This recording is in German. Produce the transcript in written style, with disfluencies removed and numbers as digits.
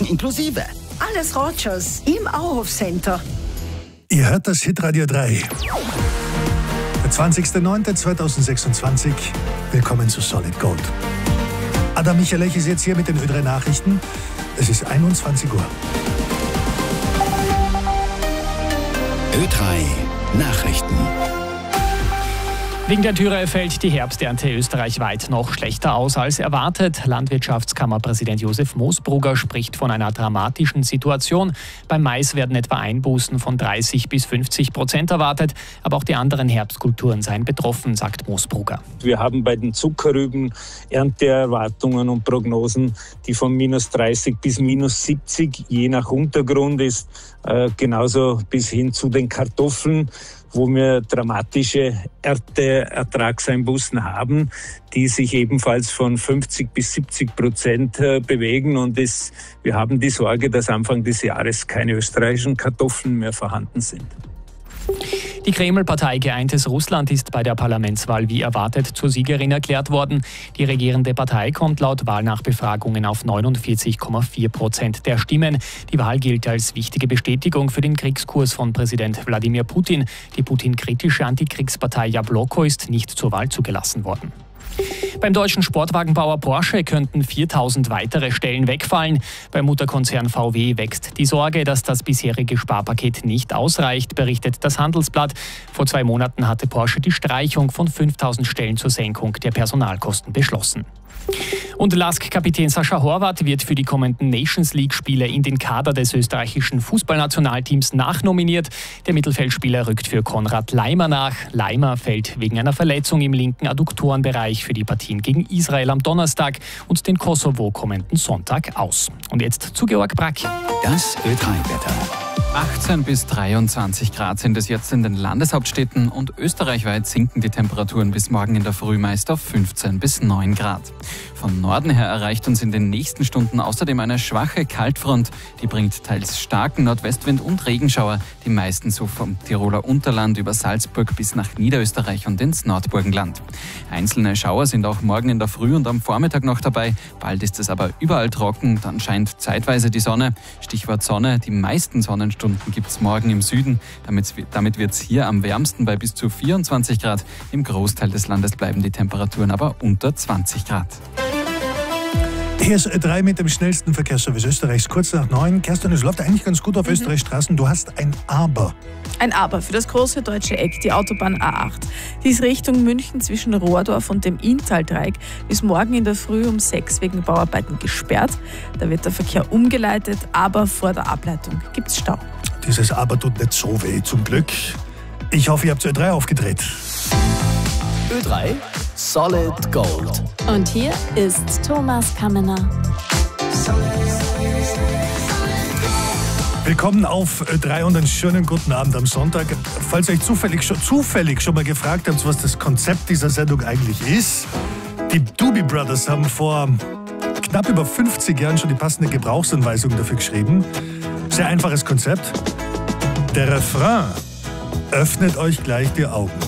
inklusive. Alles Rogers im Auhof Center. Ihr hört das Hitradio 3. Der 20.09.2026. Willkommen zu Solid Gold. Adam Michalech ist jetzt hier mit den Ö3 Nachrichten. Es ist 21 Uhr. Ö3 Nachrichten. Wegen der Dürre fällt die Herbsternte österreichweit noch schlechter aus als erwartet. Landwirtschaftskammerpräsident Josef Moosbrugger spricht von einer dramatischen Situation. Beim Mais werden etwa Einbußen von 30-50% erwartet. Aber auch die anderen Herbstkulturen seien betroffen, sagt Moosbrugger. Wir haben bei den Zuckerrüben Ernteerwartungen und Prognosen, die von -30 bis -70 je nach Untergrund ist. Genauso bis hin zu den Kartoffeln, wo wir dramatische Ernteertragseinbußen haben, die sich ebenfalls von 50 bis 70% bewegen. Und wir haben die Sorge, dass Anfang des Jahres keine österreichischen Kartoffeln mehr vorhanden sind. Die Kreml-Partei Geeintes Russland ist bei der Parlamentswahl wie erwartet zur Siegerin erklärt worden. Die regierende Partei kommt laut Wahlnachbefragungen auf 49,4% der Stimmen. Die Wahl gilt als wichtige Bestätigung für den Kriegskurs von Präsident Wladimir Putin. Die Putin-kritische Antikriegspartei Jabloko ist nicht zur Wahl zugelassen worden. Beim deutschen Sportwagenbauer Porsche könnten 4.000 weitere Stellen wegfallen. Beim Mutterkonzern VW wächst die Sorge, dass das bisherige Sparpaket nicht ausreicht, berichtet das Handelsblatt. Vor 2 Monaten hatte Porsche die Streichung von 5.000 Stellen zur Senkung der Personalkosten beschlossen. Und LASK-Kapitän Sascha Horvath wird für die kommenden Nations-League-Spiele in den Kader des österreichischen Fußballnationalteams nachnominiert. Der Mittelfeldspieler rückt für Konrad Laimer nach. Laimer fällt wegen einer Verletzung im linken Adduktorenbereich für die Partien gegen Israel am Donnerstag und den Kosovo kommenden Sonntag aus. Und jetzt zu Georg Brack. Das Ö3-Wetter. 18 bis 23 Grad sind es jetzt in den Landeshauptstädten und österreichweit sinken die Temperaturen bis morgen in der Früh meist auf 15 bis 9 Grad. Von Norden her erreicht uns in den nächsten Stunden außerdem eine schwache Kaltfront. Die bringt teils starken Nordwestwind und Regenschauer, die meisten so vom Tiroler Unterland über Salzburg bis nach Niederösterreich und ins Nordburgenland. Einzelne Schauer sind auch morgen in der Früh und am Vormittag noch dabei. Bald ist es aber überall trocken, dann scheint zeitweise die Sonne. Stichwort Sonne, die meisten Sonnenstunden gibt es morgen im Süden. Damit wird es hier am wärmsten bei bis zu 24 Grad. Im Großteil des Landes bleiben die Temperaturen aber unter 20 Grad. Hier ist Ö3 mit dem schnellsten Verkehrsservice Österreichs, kurz nach 9. Kerstin, es läuft eigentlich ganz gut auf Österreichs Straßen. Du hast ein Aber. Ein Aber für das große deutsche Eck, die Autobahn A8. Die ist Richtung München zwischen Rohrdorf und dem Inntal-Dreieck bis morgen in der Früh um 6 wegen Bauarbeiten gesperrt. Da wird der Verkehr umgeleitet, aber vor der Ableitung gibt es Stau. Dieses Aber tut nicht so weh, zum Glück. Ich hoffe, ihr habt Ö3 aufgedreht. Ö3 Solid Gold. Und hier ist Thomas Kammener. Willkommen auf Ö3 und einen schönen guten Abend am Sonntag. Falls ihr euch zufällig schon mal gefragt habt, was das Konzept dieser Sendung eigentlich ist, die Doobie Brothers haben vor knapp über 50 Jahren schon die passende Gebrauchsanweisung dafür geschrieben. Sehr einfaches Konzept. Der Refrain: öffnet euch gleich die Augen.